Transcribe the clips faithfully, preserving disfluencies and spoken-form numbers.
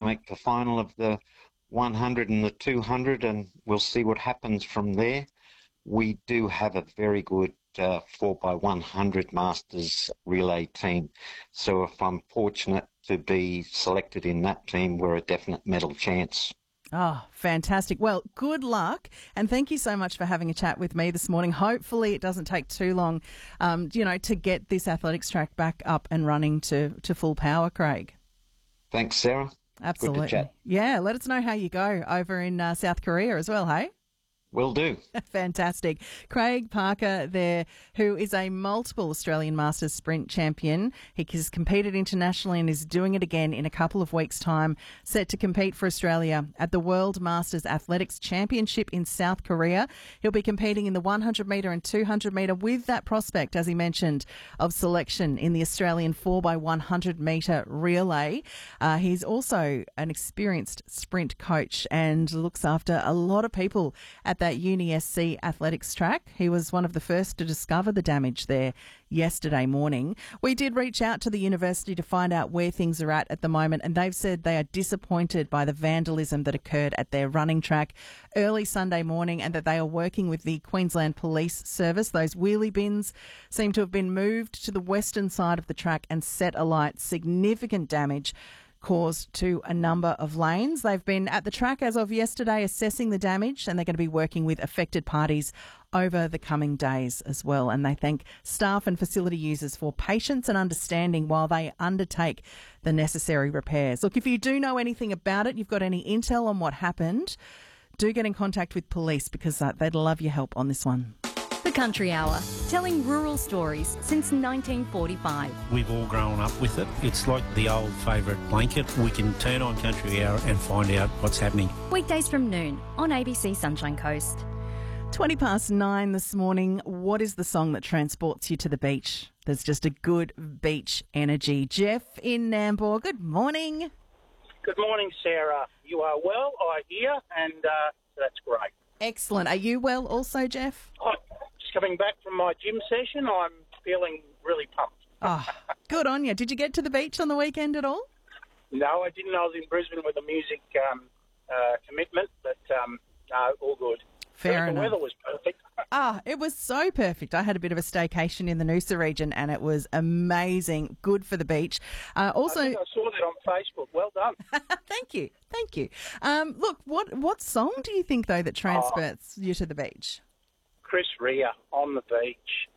make the final of the one hundred and the two hundred, and we'll see what happens from there. We do have a very good uh, four by one hundred Masters relay team. So if I'm fortunate to be selected in that team, we're a definite medal chance. Oh, fantastic. Well, good luck. And thank you so much for having a chat with me this morning. Hopefully it doesn't take too long, um, you know, to get this athletics track back up and running to, to full power, Craig. Thanks, Sarah. Absolutely. Good to chat. Yeah, let us know how you go over in uh, South Korea as well, hey? Will do. Fantastic. Craig Parker there, who is a multiple Australian Masters sprint champion. He has competed internationally and is doing it again in a couple of weeks' time, set to compete for Australia at the World Masters Athletics Championship in South Korea. He'll be competing in the one hundred metre and two hundred metre with that prospect, as he mentioned, of selection in the Australian four by one hundred metre relay. Uh, he's also an experienced sprint coach and looks after a lot of people at that Uni S C athletics track. He was one of the first to discover the damage there yesterday morning. We did reach out to the university to find out where things are at at the moment, and they've said they are disappointed by the vandalism that occurred at their running track early Sunday morning, and that they are working with the Queensland Police Service. Those wheelie bins seem to have been moved to the western side of the track and set alight. Significant damage caused to a number of lanes. They've been at the track as of yesterday assessing the damage, and they're going to be working with affected parties over the coming days as well. And they thank staff and facility users for patience and understanding while they undertake the necessary repairs. Look, if you do know anything about it, you've got any intel on what happened, do get in contact with police, because uh, they'd love your help on this one. The Country Hour, telling rural stories since nineteen forty-five. We've all grown up with it. It's like the old favourite blanket. We can turn on Country Hour and find out what's happening. Weekdays from noon on A B C Sunshine Coast. twenty past nine this morning. What is the song that transports you to the beach? There's just a good beach energy. Jeff in Nambour, good morning. Good morning, Sarah. You are well, I hear, and uh, that's great. Excellent. Are you well also, Jeff? Oh, just coming back from my gym session, I'm feeling really pumped. Oh, good on you. Did you get to the beach on the weekend at all? No, I didn't. I was in Brisbane with a music um, uh, commitment, but um, no, all good. Fair the enough. weather was perfect. Ah, it was so perfect. I had a bit of a staycation in the Noosa region, and it was amazing. Good for the beach. Uh, also, I think I saw that on Facebook. Well done. Thank you. Thank you. Um, look, what what song do you think, though, that transports oh, you to the beach? Chris Rea, On the Beach.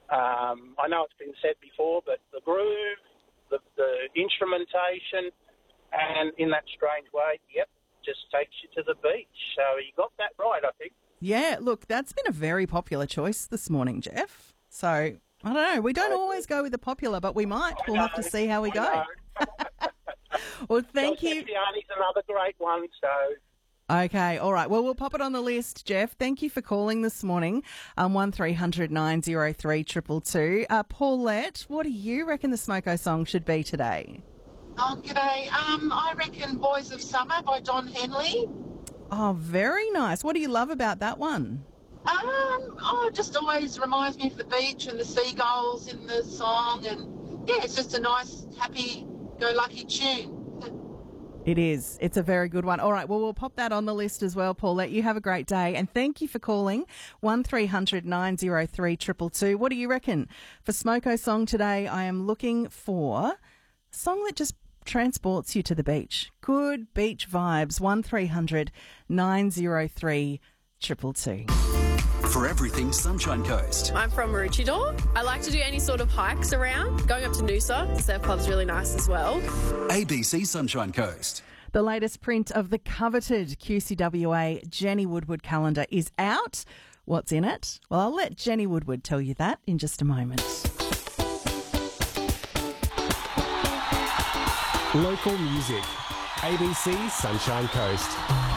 Um, I know it's been said before, but the groove, the, the instrumentation, and in that strange way, yep, just takes you to the beach. So you got that right, I think. Yeah, look, that's been a very popular choice this morning, Jeff. So, I don't know. We don't always go with the popular, but we might. We'll have to see how we go. Well, thank you. Giuliani's another great one, so... Okay, all right. Well, we'll pop it on the list, Jeff. Thank you for calling this morning. Um, one three hundred nine oh three two two two. Uh, Paulette, what do you reckon the Smoko song should be today? Oh, g'day. Um, I reckon Boys of Summer by Don Henley. Oh, very nice. What do you love about that one? Um, oh, it just always reminds me of the beach and the seagulls in the song, and yeah, it's just a nice, happy-go-lucky tune. It is. It's a very good one. All right, well, we'll pop that on the list as well, Paulette. You have a great day, and thank you for calling one three hundred nine oh three two two two. What do you reckon? For Smoko song today, I am looking for a song that just transports you to the beach. Good beach vibes. one three hundred nine oh three two two two. For everything Sunshine Coast. I'm from Maroochydore. I like to do any sort of hikes around. Going up to Noosa, the surf club's really nice as well. A B C Sunshine Coast. The latest print of the coveted Q C W A Jenny Woodward calendar is out. What's in it? Well, I'll let Jenny Woodward tell you that in just a moment. Local music. A B C Sunshine Coast.